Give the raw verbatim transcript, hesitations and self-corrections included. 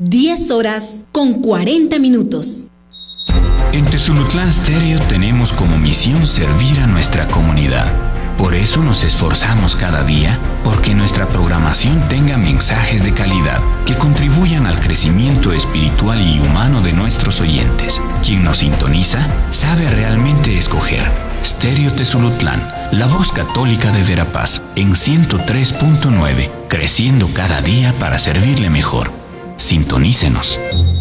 diez horas con cuarenta minutos. En Tezulutlán Stereo tenemos como misión servir a nuestra comunidad. Por eso nos esforzamos cada día porque nuestra programación tenga mensajes de calidad que contribuyan al crecimiento espiritual y humano de nuestros oyentes. Quien nos sintoniza sabe realmente escoger. Stereo Tezulutlán, la voz católica de Verapaz, en ciento tres punto nueve, creciendo cada día para servirle mejor. Sintonícenos.